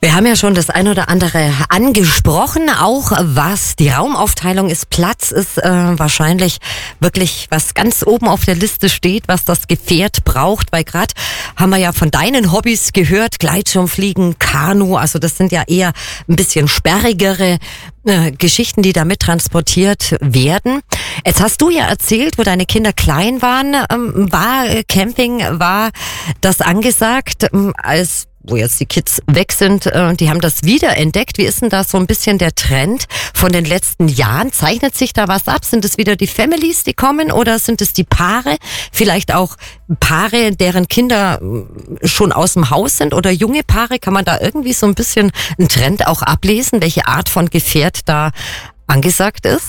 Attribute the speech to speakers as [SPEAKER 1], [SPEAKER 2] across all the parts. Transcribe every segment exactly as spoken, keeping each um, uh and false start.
[SPEAKER 1] Wir haben ja schon das ein oder andere angesprochen, auch was die Raumaufteilung ist. Platz ist äh, wahrscheinlich wirklich, was ganz oben auf der Liste steht, was das Gefährt braucht, weil gerade haben wir ja von deinen Hobbys gehört, Gleitschirmfliegen, Kanu, also das sind ja eher ein bisschen sperrigere äh, Geschichten, die da mit transportiert werden. Jetzt hast du ja erzählt, wo deine Kinder klein waren, ähm, war äh, Camping, war das angesagt, ähm, als wo jetzt die Kids weg sind, äh, die haben das wiederentdeckt. Wie ist denn da so ein bisschen der Trend von den letzten Jahren? Zeichnet sich da was ab? Sind es wieder die Families, die kommen, oder sind es die Paare? Vielleicht auch Paare, deren Kinder schon aus dem Haus sind, oder junge Paare? Kann man da irgendwie so ein bisschen einen Trend auch ablesen, welche Art von Gefährt da angesagt ist?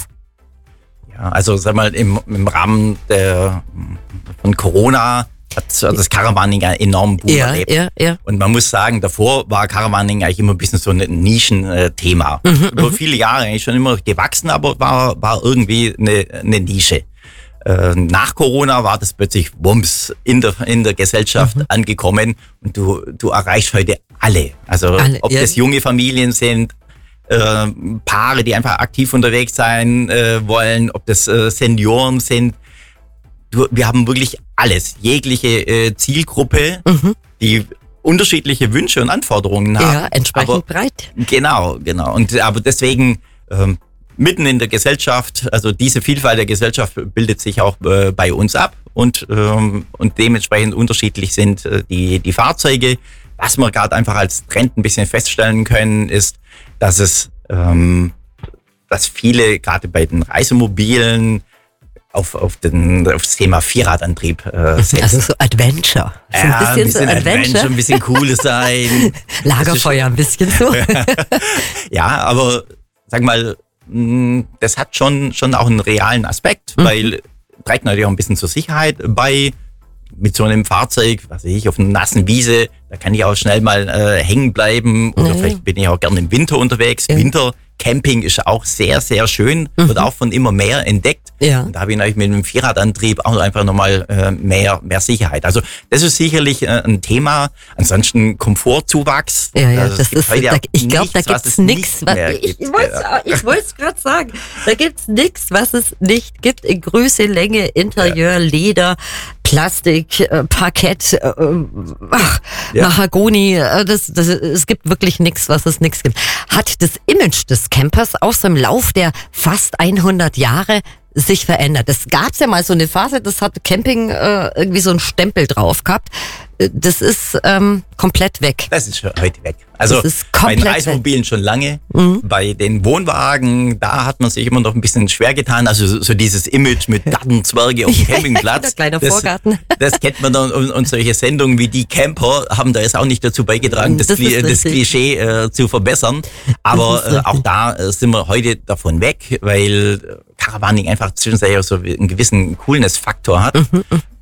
[SPEAKER 2] Ja, also sag mal, im, im Rahmen der, von Corona hat das Caravaning einen enormen Boom
[SPEAKER 1] ja,
[SPEAKER 2] erlebt.
[SPEAKER 1] Ja, ja.
[SPEAKER 2] Und man muss sagen, davor war Caravaning eigentlich immer ein bisschen so ein Nischenthema.
[SPEAKER 1] Mhm,
[SPEAKER 2] Über viele Jahre eigentlich schon immer gewachsen, aber war, war irgendwie eine, eine Nische. Äh, nach Corona war das plötzlich Wumms in der, in der Gesellschaft mhm. angekommen, und du, du erreichst heute alle. Also alle, ob ja. das junge Familien sind, äh, Paare, die einfach aktiv unterwegs sein äh, wollen, ob das äh, Senioren sind. Du, wir haben wirklich alles, jegliche äh, Zielgruppe, mhm. die unterschiedliche Wünsche und Anforderungen haben.
[SPEAKER 1] Ja, entsprechend aber, breit.
[SPEAKER 2] Genau, genau. Und aber deswegen ähm, mitten in der Gesellschaft, also diese Vielfalt der Gesellschaft bildet sich auch äh, bei uns ab, und ähm, und dementsprechend unterschiedlich sind äh, die die Fahrzeuge. Was wir gerade einfach als Trend ein bisschen feststellen können, ist, dass es ähm, dass viele gerade bei den Reisemobilen auf, auf, den, auf das Thema Vierradantrieb äh, setzen.
[SPEAKER 1] Also so Adventure. So ein
[SPEAKER 2] ja,
[SPEAKER 1] bisschen,
[SPEAKER 2] ein bisschen
[SPEAKER 1] so Adventure.
[SPEAKER 2] Adventure, ein bisschen cool sein.
[SPEAKER 1] Lagerfeuer ein bisschen so.
[SPEAKER 2] Ja, aber sag mal, das hat schon, schon auch einen realen Aspekt, mhm. weil trägt natürlich auch ein bisschen zur Sicherheit bei. Mit so einem Fahrzeug, was weiß ich, auf einer nassen Wiese, da kann ich auch schnell mal äh, hängen bleiben, oder mhm. vielleicht bin ich auch gerne im Winter unterwegs. Ja. Wintercamping ist auch sehr, sehr schön, mhm. wird auch von immer mehr entdeckt. Ja. Und da habe ich natürlich mit einem Vierradantrieb auch einfach nochmal äh, mehr, mehr Sicherheit. Also das ist sicherlich äh, ein Thema. Ansonsten Komfortzuwachs.
[SPEAKER 1] Ja, ja, also, das ist, da, ich glaube, da gibt's nichts. Ich, ich wollte es gerade sagen. Da gibt's nichts, was es nicht gibt in Größe, Länge, Interieur, ja. Leder, Plastik, äh, Parkett, äh, ach, ja. Mahagoni, äh, das, das, es gibt wirklich nichts, was es nichts gibt. Hat das Image des Campers auch so im Lauf der fast hundert Jahre sich verändert? Es gab ja mal so eine Phase, das hat Camping äh, irgendwie so einen Stempel drauf gehabt. Das ist ähm, komplett weg.
[SPEAKER 2] Das ist schon heute weg. Also bei den Reisemobilen schon lange. Mhm. Bei den Wohnwagen, da hat man sich immer noch ein bisschen schwer getan. Also so, so dieses Image mit Gartenzwerge auf dem Campingplatz.
[SPEAKER 1] Kleiner Vorgarten.
[SPEAKER 2] Das, das kennt man dann, und, und solche Sendungen wie die Camper haben da jetzt auch nicht dazu beigetragen, das, das, das Klischee äh, zu verbessern. Aber äh, auch da äh, sind wir heute davon weg, weil Caravaning einfach zwischenzeitlich so einen gewissen Coolness-Faktor hat. Mhm.